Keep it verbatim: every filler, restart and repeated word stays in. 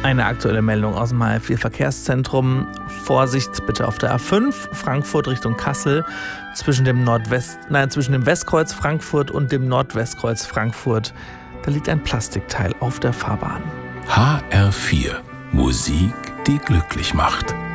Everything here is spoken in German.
Eine aktuelle Meldung aus dem H F vier Verkehrszentrum. Vorsicht bitte auf der A fünf, Frankfurt Richtung Kassel, zwischen dem Nordwest, nein, zwischen dem Westkreuz Frankfurt und dem Nordwestkreuz Frankfurt. Da liegt ein Plastikteil auf der Fahrbahn. H R vier. Musik, die glücklich macht.